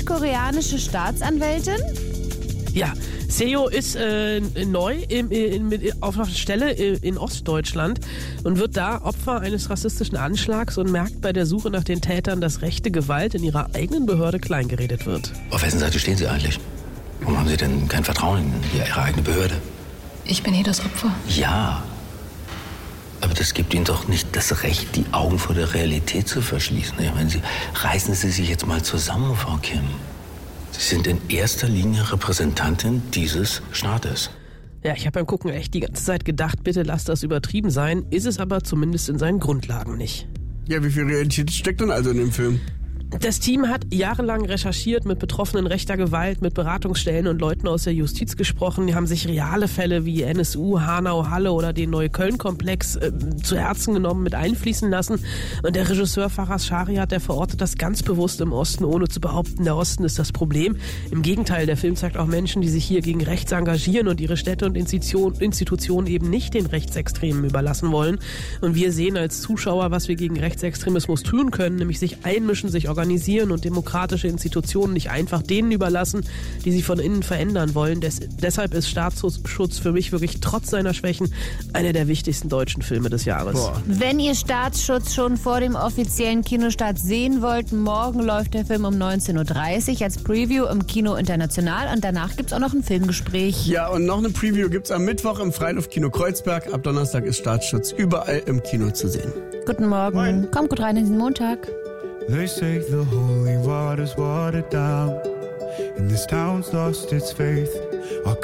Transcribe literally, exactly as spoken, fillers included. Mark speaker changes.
Speaker 1: südkoreanische Staatsanwältin?
Speaker 2: Ja, Seo ist äh, neu im, in, in, auf einer Stelle in Ostdeutschland und wird da Opfer eines rassistischen Anschlags und merkt bei der Suche nach den Tätern, dass rechte Gewalt in ihrer eigenen Behörde kleingeredet wird.
Speaker 3: Auf wessen Seite stehen Sie eigentlich? Warum haben Sie denn kein Vertrauen in Ihre eigene Behörde?
Speaker 4: Ich bin eh das Opfer.
Speaker 3: Ja, aber das gibt Ihnen doch nicht das Recht, die Augen vor der Realität zu verschließen. Ich meine, Sie, reißen Sie sich jetzt mal zusammen, Frau Kim. Sie sind in erster Linie Repräsentantin dieses Staates.
Speaker 2: Ja, ich habe beim Gucken echt die ganze Zeit gedacht, bitte lass das übertrieben sein, ist es aber zumindest in seinen Grundlagen nicht.
Speaker 5: Ja, wie viel Realität steckt denn also in dem Film?
Speaker 2: Das Team hat jahrelang recherchiert, mit Betroffenen rechter Gewalt, mit Beratungsstellen und Leuten aus der Justiz gesprochen. Die haben sich reale Fälle wie N S U, Hanau, Halle oder den Neukölln-Komplex äh, zu Herzen genommen, mit einfließen lassen. Und der Regisseur Faraz Shariat, der verortet das ganz bewusst im Osten, ohne zu behaupten, der Osten ist das Problem. Im Gegenteil, der Film zeigt auch Menschen, die sich hier gegen rechts engagieren und ihre Städte und Institution, Institutionen eben nicht den Rechtsextremen überlassen wollen. Und wir sehen als Zuschauer, was wir gegen Rechtsextremismus tun können, nämlich sich einmischen, sich organisieren und demokratische Institutionen nicht einfach denen überlassen, die sie von innen verändern wollen. Des, deshalb ist Staatsschutz für mich wirklich trotz seiner Schwächen einer der wichtigsten deutschen Filme des Jahres.
Speaker 5: Boah.
Speaker 1: Wenn ihr Staatsschutz schon vor dem offiziellen Kinostart sehen wollt, morgen läuft der Film um neunzehn Uhr dreißig als Preview im Kino International und danach gibt es auch noch ein Filmgespräch.
Speaker 5: Ja, und noch eine Preview gibt's am Mittwoch im Freiluftkino Kreuzberg. Ab Donnerstag ist Staatsschutz überall im Kino zu sehen.
Speaker 1: Guten Morgen.
Speaker 5: Moin.
Speaker 1: Kommt gut rein in den Montag.
Speaker 6: They say the holy water's watered down, and this town's lost its faith. Our